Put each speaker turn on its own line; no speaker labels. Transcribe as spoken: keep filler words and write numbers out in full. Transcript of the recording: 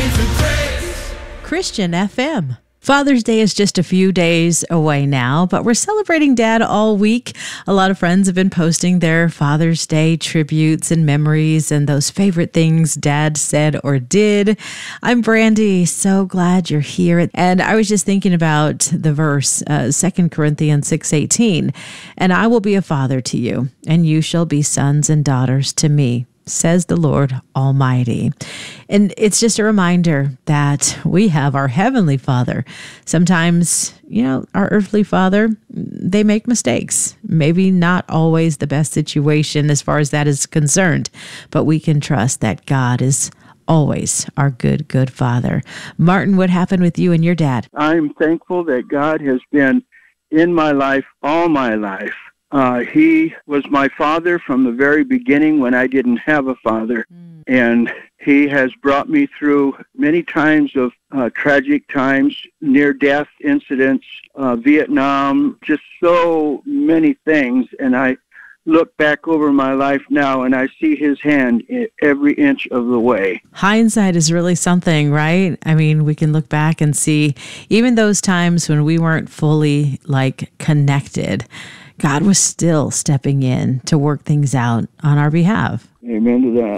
Christian F M. Father's Day is just a few days away now, but we're celebrating Dad all week. A lot of friends have been posting their Father's Day tributes and memories and those favorite things Dad said or did. I'm Brandy. So glad you're here. And I was just thinking about the verse, uh, Second Corinthians six eighteen, and I will be a father to you, and you shall be sons and daughters to me, says the Lord Almighty. And it's just a reminder that we have our Heavenly Father. Sometimes, you know, our earthly father, they make mistakes. Maybe not always the best situation as far as that is concerned, but we can trust that God is always our good, good Father. Martin, what happened with you and your dad?
I'm thankful that God has been in my life all my life. Uh, he was my father from the very beginning when I didn't have a father. Mm. And he has brought me through many times of uh, tragic times, near-death incidents, uh, Vietnam, just so many things. And I look back over my life now and I see his hand every inch of the way.
Hindsight is really something, right? I mean, we can look back and see even those times when we weren't fully like connected, God was still stepping in to work things out on our behalf.
Amen to that.